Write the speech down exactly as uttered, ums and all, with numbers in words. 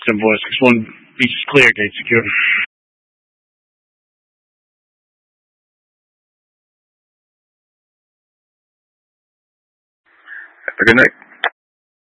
ten four, six one, beach is clear, gate secure. Have a good night.